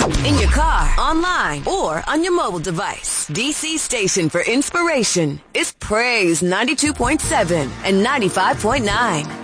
In your car, online, or on your mobile device. DC station for inspiration is Praise 92.7 and 95.9.